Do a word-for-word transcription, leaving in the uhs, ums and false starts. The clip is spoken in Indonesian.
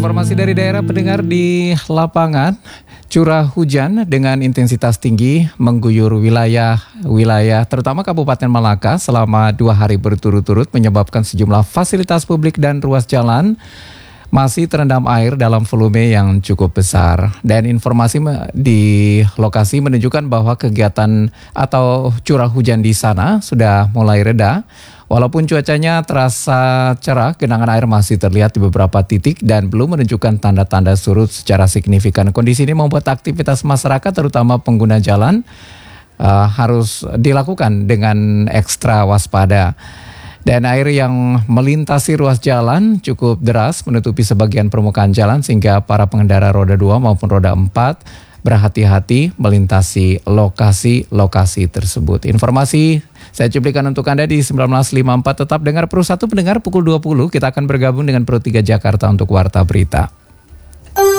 Informasi dari daerah pendengar di lapangan, curah hujan dengan intensitas tinggi mengguyur wilayah-wilayah terutama Kabupaten Malaka selama dua hari berturut-turut menyebabkan sejumlah fasilitas publik dan ruas jalan masih terendam air dalam volume yang cukup besar. Dan informasi di lokasi menunjukkan bahwa kegiatan atau curah hujan di sana sudah mulai reda. Walaupun cuacanya terasa cerah, genangan air masih terlihat di beberapa titik dan belum menunjukkan tanda-tanda surut secara signifikan. Kondisi ini membuat aktivitas masyarakat terutama pengguna jalan uh, harus dilakukan dengan ekstra waspada. Dan air yang melintasi ruas jalan cukup deras menutupi sebagian permukaan jalan sehingga para pengendara roda dua maupun roda empat berhati-hati melintasi lokasi-lokasi tersebut. Informasi saya cuplikan untuk Anda di sembilan belas lima puluh empat. Tetap dengar Pro satu pendengar pukul dua puluh. Kita akan bergabung dengan Pro tiga Jakarta untuk Warta Berita.